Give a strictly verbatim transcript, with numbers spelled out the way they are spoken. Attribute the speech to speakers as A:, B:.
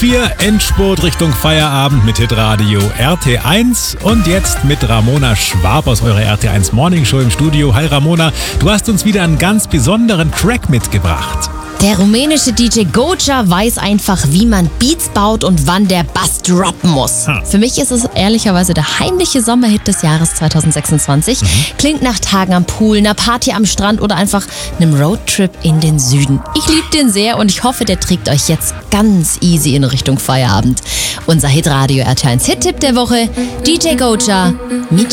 A: vier, Endspurt Richtung Feierabend mit Hitradio R T eins und jetzt mit Ramona Schwab aus eurer R T eins Morning Show im Studio. Hi Ramona, du hast uns wieder einen ganz besonderen Track mitgebracht.
B: Der rumänische D J Gocha weiß einfach, wie man Beats baut und wann der Bass droppen muss. Hm. Für mich ist es ehrlicherweise der heimliche Sommerhit des Jahres zwanzig sechsundzwanzig. Mhm. Klingt nach Tagen am Pool, einer Party am Strand oder einfach einem Roadtrip in den Süden. Ich liebe den sehr und ich hoffe, der trägt euch jetzt ganz easy in Richtung Feierabend. Unser Hitradio R T eins Hit-Tipp der Woche, D J Gocha,